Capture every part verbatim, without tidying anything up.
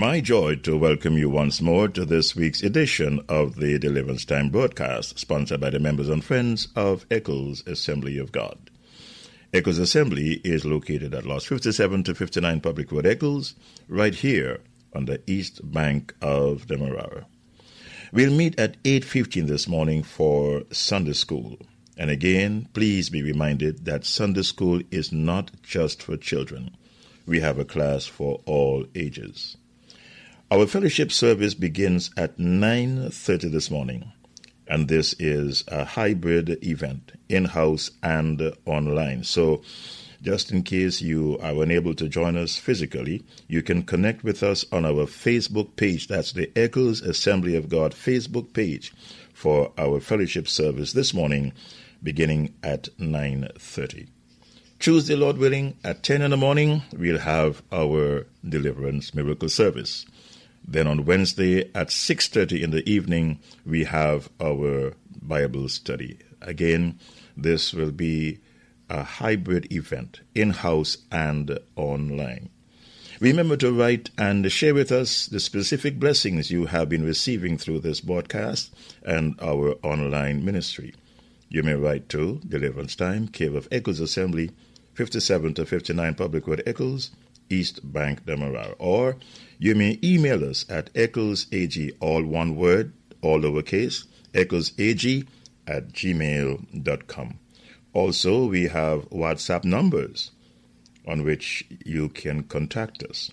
My joy to welcome you once more to this week's edition of the Deliverance Time broadcast, sponsored by the members and friends of Eccles Assembly of God. Eccles Assembly is located at Lots fifty-seven to fifty-nine Public Road, Eccles, right here on the east bank of the Demerara. We'll meet at eight fifteen this morning for Sunday School. And again, please be reminded that Sunday School is not just for children. We have a class for all ages. Our fellowship service begins at nine thirty this morning, and this is a hybrid event, in-house and online. So just in case you are unable to join us physically, you can connect with us on our Facebook page. That's the Eccles Assembly of God Facebook page for our fellowship service this morning, beginning at nine thirty. Tuesday, Lord willing, at ten in the morning, we'll have our Deliverance Miracle Service. Then on Wednesday at six thirty in the evening, we have our Bible study. Again, this will be a hybrid event, in-house and online. Remember to write and share with us the specific blessings you have been receiving through this broadcast and our online ministry. You may write to Deliverance Time, care of Eccles Assembly, fifty-seven to fifty-nine Public Road, Eccles, East Bank, Demerara. Or you may email us at ecclesag, all one word, all lowercase, ecclesag at gmail dot com. Also, we have WhatsApp numbers on which you can contact us.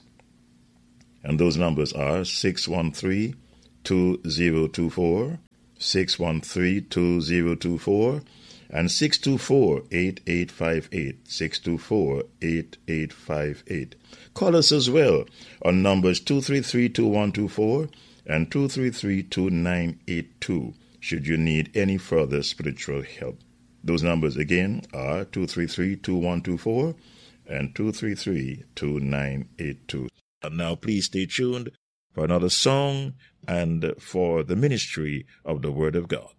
And those numbers are six one three, two zero two four, six one three, two zero two four, and six two four, eight eight five eight, six two four, eight eight five eight. Call us as well on numbers two three three, two one two four and two three three, two nine eight two should you need any further spiritual help. Those numbers again are two three three, two one two four and two three three, two nine eight two. And now please stay tuned for another song and for the ministry of the Word of God.